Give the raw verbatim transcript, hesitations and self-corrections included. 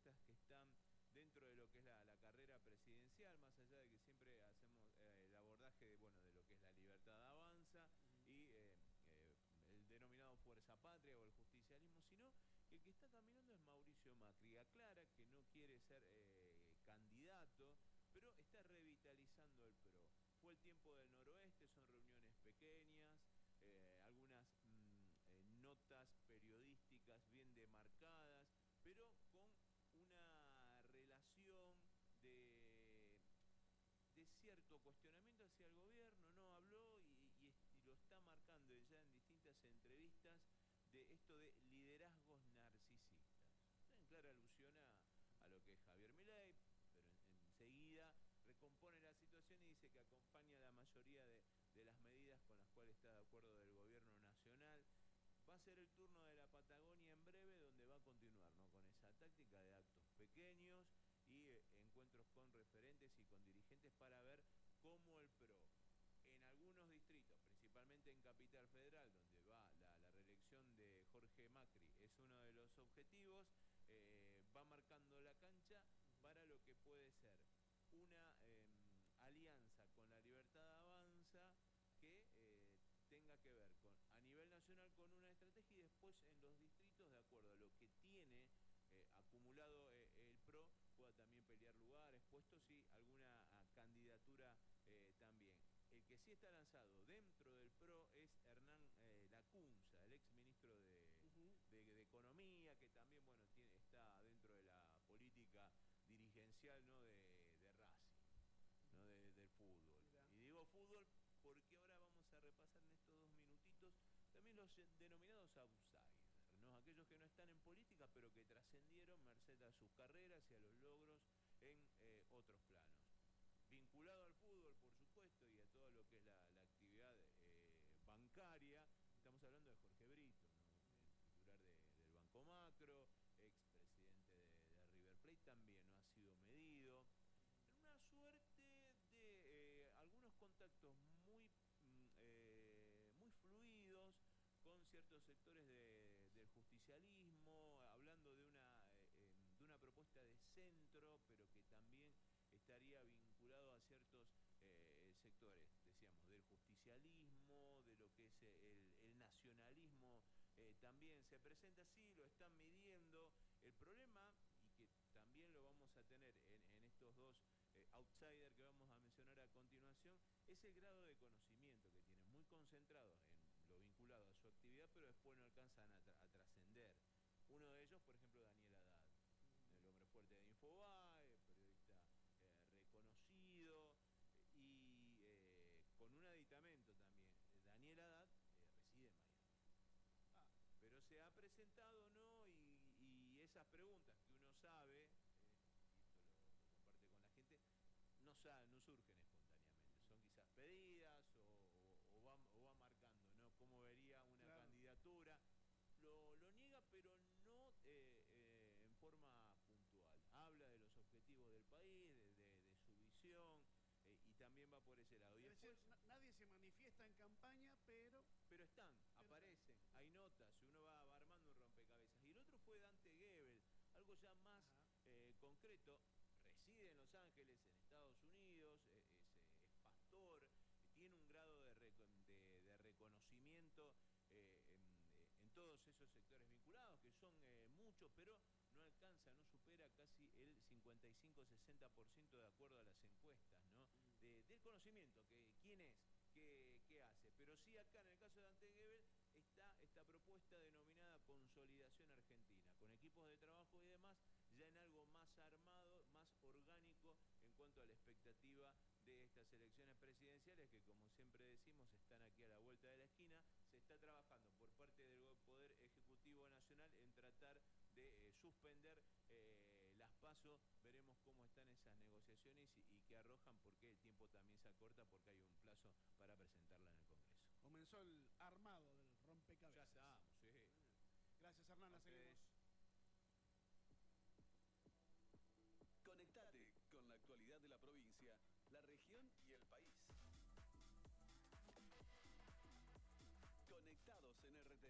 propuestas que están dentro de lo que es la, la carrera presidencial, más allá de que siempre hacemos eh, el abordaje de, bueno, de lo que es la libertad avanza y eh, eh, el denominado Fuerza Patria o el justicialismo, sino que el que está caminando es Mauricio Macri. Aclara que no quiere ser eh, candidato, pero está revitalizando el PRO. Fue el tiempo del noroeste, son reuniones pequeñas, eh, algunas mmm, eh, notas periodísticas bien demarcadas, pero con una relación de, de cierto cuestionamiento hacia el gobierno. No habló y, y, y lo está marcando ya en distintas entrevistas de esto de liderazgos narcisistas. En clara alusión a, a lo que es Javier Milei, pero en, enseguida recompone la situación y dice que acompaña la mayoría de, de las medidas con las cuales está de acuerdo del gobierno nacional. Va a ser el turno de la Patagonia en breve, donde va a continuar, ¿no?, con esa táctica de actos pequeños y eh, encuentros con referentes y con dirigentes para ver cómo el PRO, en algunos distritos, principalmente en Capital Federal, donde va la, la reelección de Jorge Macri, es uno de los objetivos, eh, va marcando la cancha para lo que puede ser una eh, alianza con la Libertad Avanza que eh, tenga que ver con, a nivel nacional con una estrategia y después en los distritos, de acuerdo a lo que tiene eh, acumulado eh, el PRO, pueda también pelear lugares, puestos y alguna a, candidatura eh, también. El que sí está lanzado dentro del PRO es Hernán eh, Lacunza, el ex ministro de, uh-huh. de, de Economía, que también, bueno, tiene, está dentro de la política dirigencial, ¿no?, de, de Racing, ¿no?, de, del fútbol. Mira. Y digo fútbol porque ahora vamos a repasar en estos dos minutitos también los denominados outsiders, ¿no?, aquellos que no están en política pero que trascendieron merced a sus carreras y a los logros en eh, otros planos. Vinculado al fútbol, por supuesto, y a todo lo que es la, la actividad eh, bancaria, estamos hablando de Jorge Brito, ¿no?, el titular de, del Banco Macro, expresidente de, de River Plate, también no ha sido medido. Una suerte de eh, algunos contactos muy, eh, muy fluidos con ciertos sectores de, del justicialismo, hablando de una, eh, de una propuesta de centro, pero que también estaría vinculado a ciertos eh, sectores, decíamos, del justicialismo, de lo que es el, el nacionalismo, eh, también se presenta así, lo están midiendo. El problema, y que también lo vamos a tener en, en estos dos eh, outsiders que vamos a mencionar a continuación, es el grado de conocimiento que tienen, muy concentrados en lo vinculado a su actividad, pero después no alcanzan a, tra a trascender. Uno de ellos, por ejemplo, Daniel Haddad, el hombre fuerte de Infobae, periodista eh, reconocido eh, y eh, con un aditamento también. Daniel Haddad eh, reside en Miami. Ah, pero se ha presentado, ¿no? Y, y esas preguntas que uno sabe, eh, y esto lo, lo comparte con la gente, no, sabe, no surgen espontáneamente. Son quizás pedidas o, o, o, va, o va marcando, ¿no?, cómo vería una claro. candidatura. Lo, lo niega, pero no eh, eh, en forma puntual. Habla de los objetivos del país, de, de, de su visión, eh, y también va por ese lado. Y es después, decir, nadie se manifiesta en campaña, pero... Pero están, pero aparecen, están. Hay notas, uno va, va armando un rompecabezas. Y el otro fue Dante Gebel, algo ya más eh, concreto. Reside en Los Ángeles, en Estados Unidos, es, es, es pastor, tiene un grado de, rec de, de reconocimiento eh, en, en todos esos sectores vinculados, que son eh, muchos, pero no alcanza, no supera casi el cincuenta y cinco a sesenta por ciento de acuerdo a las encuestas, ¿no?, de, del conocimiento, que quién es, qué, qué hace. Pero sí acá, en el caso de Dante Gebel, está esta propuesta denominada Consolidación Argentina, con equipos de trabajo y demás, ya en algo más armado, más orgánico en cuanto a la expectativa de estas elecciones presidenciales que, como siempre decimos, están aquí a la vuelta de la esquina. Se está trabajando por parte del Poder Ejecutivo Nacional en tratar de eh, suspender eh, las PASO. Veremos cómo están esas negociaciones y, y qué arrojan, porque el tiempo también se acorta, porque hay un plazo para presentarla en el Congreso. Comenzó el armado del rompecabezas. Ya estamos, sí. Gracias, Hernán, la seguimos. Conectate con la actualidad de la provincia, la región y el país. Conectados en R T.